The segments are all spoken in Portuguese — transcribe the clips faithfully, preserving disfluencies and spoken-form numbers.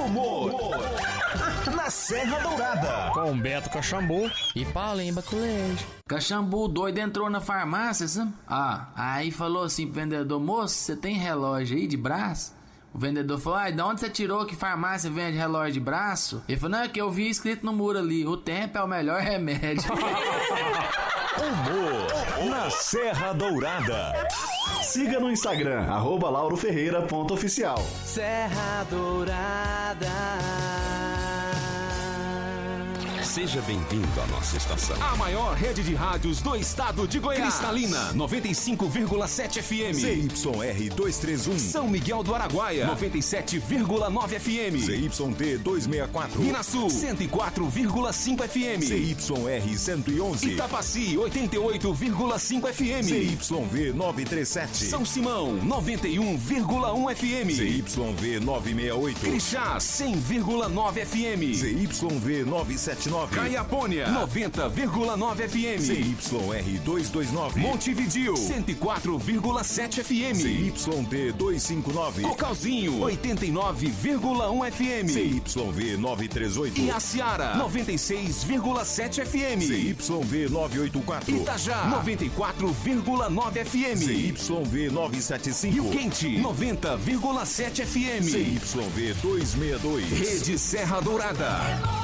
Humor na Serra Dourada. Com Beto Caxambu e Paulinho Baculejo. Caxambu doido entrou na farmácia, sabe? Ah, aí falou assim pro vendedor: moço, você tem relógio aí de braço? O vendedor falou: ai, de onde você tirou que farmácia vende relógio de braço? Ele falou: não, é que eu vi escrito no muro ali: o tempo é o melhor remédio. Humor na Serra Dourada. Siga no Instagram, arroba lauroferreira.oficial. Serra Dourada. Seja bem-vindo à nossa estação. A maior rede de rádios do estado de Goiás. Cristalina, noventa e cinco vírgula sete F M. Z Y R duzentos e trinta e um. São Miguel do Araguaia, noventa e sete vírgula nove F M. Z Y T duzentos e sessenta e quatro. Minas Sul, cento e quatro vírgula cinco F M. Z Y R cento e onze. Itapaci, oitenta e oito vírgula cinco F M. Z Y V novecentos e trinta e sete. São Simão, noventa e um vírgula um F M. Z Y V novecentos e sessenta e oito. Crixás, cem vírgula nove F M. Z Y V novecentos e setenta e nove. Caiapônia, noventa vírgula nove F M. Z Y R duzentos e vinte e nove. Montevidéu, cento e quatro vírgula sete F M. Z Y T duzentos e cinquenta e nove. Cocalzinho, oitenta e nove vírgula um F M. Z Y V novecentos e trinta e oito. E Aciara, noventa e seis vírgula sete F M. Z Y V novecentos e oitenta e quatro. Itajá, noventa e quatro vírgula nove F M. Z Y V novecentos e setenta e cinco. Rio Quente, noventa vírgula sete F M. Z Y V duzentos e sessenta e dois. Rede Serra Dourada.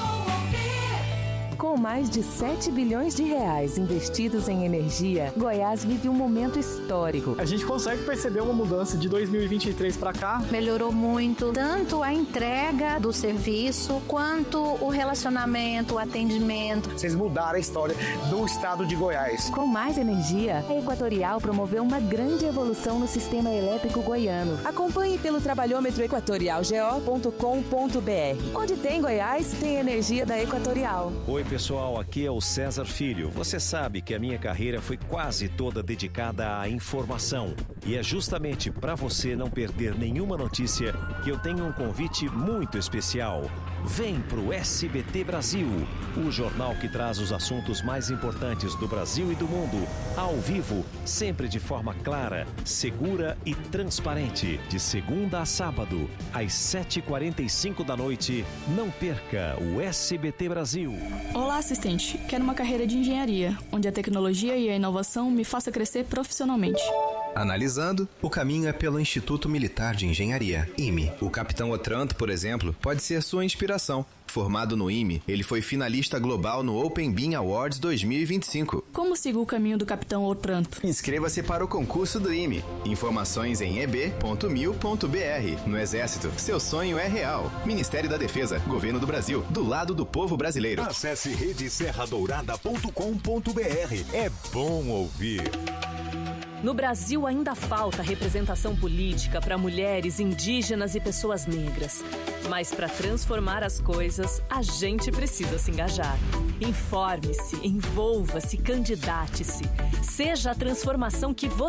Com mais de sete bilhões de reais investidos em energia, Goiás vive um momento histórico. A gente consegue perceber uma mudança de dois mil e vinte e três para cá. Melhorou muito, tanto a entrega do serviço, quanto o relacionamento, o atendimento. Vocês mudaram a história do estado de Goiás. Com mais energia, a Equatorial promoveu uma grande evolução no sistema elétrico goiano. Acompanhe pelo trabalhômetro equatorial g o ponto com ponto b r. Onde tem Goiás, tem energia da Equatorial. Oi, pessoal, aqui é o César Filho. Você sabe que a minha carreira foi quase toda dedicada à informação. E é justamente para você não perder nenhuma notícia que eu tenho um convite muito especial. Vem pro S B T Brasil, o jornal que traz os assuntos mais importantes do Brasil e do mundo, ao vivo, sempre de forma clara, segura e transparente. De segunda a sábado, às sete e quarenta e cinco da noite, não perca o S B T Brasil. Olá, assistente. Quero uma carreira de engenharia, onde a tecnologia e a inovação me façam crescer profissionalmente. Analisando, o caminho é pelo Instituto Militar de Engenharia, I M E. O capitão Otranto, por exemplo, pode ser sua inspiração. Formado no I M E, ele foi finalista global no Open Bean Awards dois mil e vinte e cinco. Como sigo o caminho do capitão Otranto? Inscreva-se para o concurso do I M E. Informações em e b ponto mil ponto b r. No Exército, seu sonho é real. Ministério da Defesa, Governo do Brasil, do lado do povo brasileiro. Acesse rede serra dourada ponto com ponto b r. É bom ouvir. No Brasil ainda falta representação política para mulheres, indígenas e pessoas negras. Mas para transformar as coisas, a gente precisa se engajar. Informe-se, envolva-se, candidate-se. Seja a transformação que você